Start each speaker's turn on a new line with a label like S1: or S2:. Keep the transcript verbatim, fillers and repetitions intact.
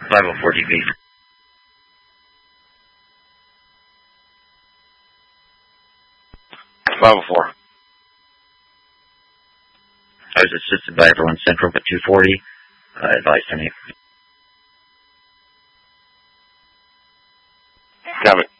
S1: five oh four D B.
S2: five oh four.
S1: I was assisted by everyone central at two forty. Uh, advised on eight.
S2: Got it.